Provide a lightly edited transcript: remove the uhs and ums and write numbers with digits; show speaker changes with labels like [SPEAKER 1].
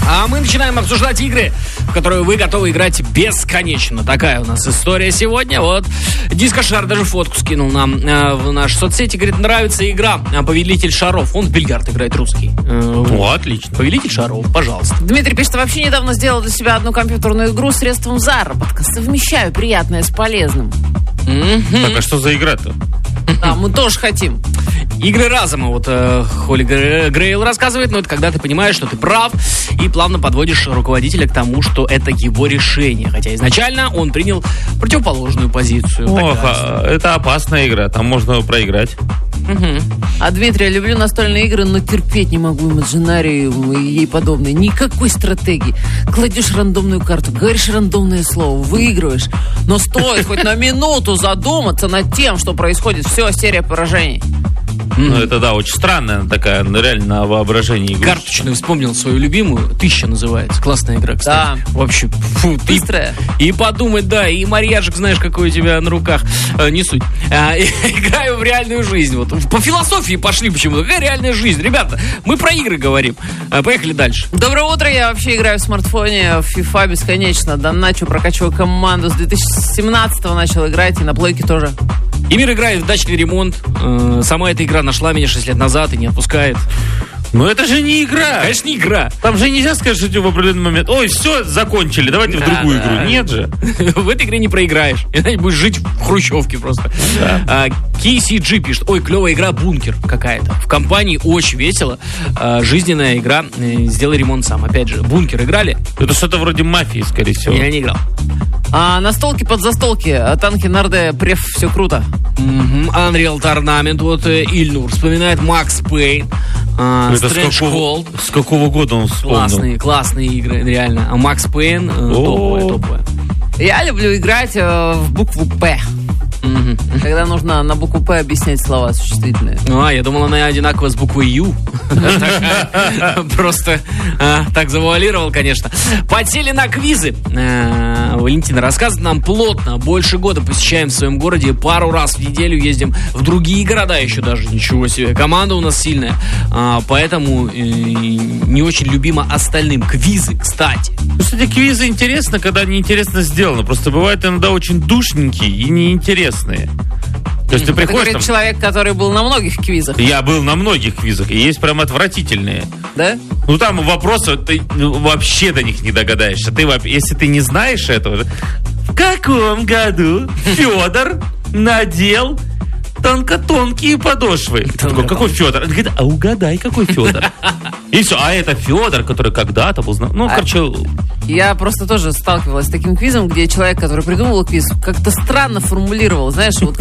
[SPEAKER 1] А мы начинаем обсуждать игры, в которые вы готовы играть бесконечно. Такая у нас история сегодня. Вот Дискошар даже фотку скинул нам в наши соцсети. Говорит, нравится игра «Повелитель шаров». Он в бильярд играет русский.
[SPEAKER 2] Отлично.
[SPEAKER 1] «Повелитель шаров», пожалуйста.
[SPEAKER 3] Дмитрий пишет, вообще недавно сделал для себя одну компьютерную игру средством заработка. Совмещаю приятное с полезным.
[SPEAKER 2] Так, а что за игра-то?
[SPEAKER 3] Да, мы тоже хотим.
[SPEAKER 1] Игры разума, вот Холли Грейл рассказывает, но это когда ты понимаешь, что ты прав, и плавно подводишь руководителя к тому, что это его решение. Хотя изначально он принял противоположную позицию.
[SPEAKER 2] Ох, это опасная игра, там можно проиграть.
[SPEAKER 3] А Дмитрий, я люблю настольные игры, но терпеть не могу Imaginarium и ей подобные. Никакой стратегии. Кладешь рандомную карту, говоришь рандомное слово, выигрываешь. Но стоит хоть на минуту задуматься над тем, что происходит. Все, серия поражений.
[SPEAKER 2] Ну, это, да, очень странная такая, реально на воображении игрушка.
[SPEAKER 1] Карточную вспомнил свою любимую. 1000 называется. Классная игра, кстати.
[SPEAKER 3] Да.
[SPEAKER 1] Вообще,
[SPEAKER 3] Быстрая.
[SPEAKER 1] И подумать, да, и марьяжик, знаешь, какой у тебя на руках. Не суть. Играю в реальную жизнь. Вот. По философии пошли почему-то. Какая реальная жизнь? Ребята, мы про игры говорим. Поехали дальше.
[SPEAKER 3] Доброе утро, я вообще играю в смартфоне в FIFA бесконечно. Доначу, прокачиваю команду. С 2017-го начал играть, и на плойке тоже.
[SPEAKER 1] Эмир играет в дачный ремонт. Сама эта игра нашла меня 6 лет назад и не отпускает.
[SPEAKER 2] Но это же не игра.
[SPEAKER 1] Конечно, не игра.
[SPEAKER 2] Там же нельзя сказать, что в определенный момент: ой, все, закончили, давайте в другую игру. Нет же.
[SPEAKER 1] В этой игре не проиграешь. Иначе будешь жить в хрущевке просто. KCG пишет: ой, клевая игра «Бункер» какая-то. В компании очень весело. Жизненная игра. Сделай ремонт сам. Опять же, «Бункер» играли?
[SPEAKER 2] Это что-то вроде «Мафии», скорее всего.
[SPEAKER 1] Я не играл.
[SPEAKER 3] Настолки под застолки. Танки, нарды, преф, все круто.
[SPEAKER 1] Unreal Tournament. Вот Ильнур вспоминает Макс Пейн. Strange Cold.
[SPEAKER 2] С какого года он вспомнил?
[SPEAKER 1] Классные игры, реально. А Макс Пейн топовая.
[SPEAKER 3] Я люблю играть в букву «П». Когда нужно на букву «П» объяснять слова существительные.
[SPEAKER 1] Я думал, она одинакова с буквой «Ю». Просто так завуалировал, конечно. Подсели на квизы. Валентина рассказывает нам плотно. Больше года посещаем в своем городе. Пару раз в неделю ездим в другие города еще даже. Ничего себе. Команда у нас сильная. Поэтому не очень любима остальным. Квизы, кстати.
[SPEAKER 2] Кстати, квизы интересно, когда неинтересно сделано. Просто бывают иногда очень душненькие и неинтересные. То есть ты приходишь...
[SPEAKER 3] Это говорит человек, который был на многих квизах.
[SPEAKER 2] Я был на многих квизах, и есть прям отвратительные.
[SPEAKER 3] Да?
[SPEAKER 2] Ну, там вопросы, ты вообще до них не догадаешься. Если ты не знаешь этого... В каком году Федор надел тонкие подошвы? Какой Федор? Он говорит, а угадай, какой Федор? И все, а это Федор, который когда-то был... Ну, короче...
[SPEAKER 3] Я просто тоже сталкивалась с таким квизом, где человек, который придумывал квиз, как-то странно формулировал, знаешь, вот